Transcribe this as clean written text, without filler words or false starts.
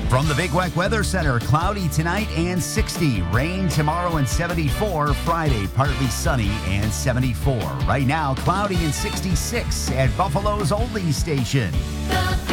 From the Big Weck Weather Center, cloudy tonight and 60. Rain tomorrow and 74. Friday, partly sunny and 74. Right now, cloudy and 66 at Buffalo's Oldie Station.